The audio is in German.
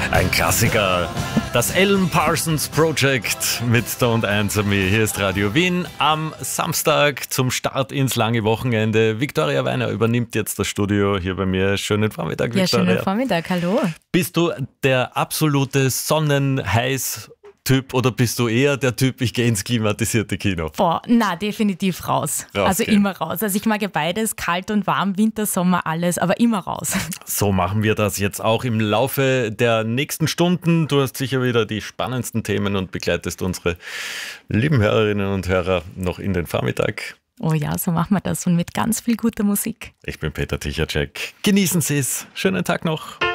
Ein Klassiker. Das Alan Parsons Project mit Don't Answer Me. Hier ist Radio Wien am Samstag zum Start ins lange Wochenende. Viktoria Weiner übernimmt jetzt das Studio hier bei mir. Schönen Vormittag, Viktoria. Ja, schönen Vormittag, hallo. Bist du der absolute Sonnenheiß-Typ oder bist du eher der Typ, ich gehe ins klimatisierte Kino? Na, definitiv raus. Also immer raus. Also ich mag ja beides, kalt und warm, Winter, Sommer, alles, aber immer raus. So machen wir das jetzt auch im Laufe der nächsten Stunden. Du hast sicher wieder die spannendsten Themen und begleitest unsere lieben Hörerinnen und Hörer noch in den Vormittag. Oh ja, so machen wir das und mit ganz viel guter Musik. Ich bin Peter Tichacek. Genießen Sie es. Schönen Tag noch.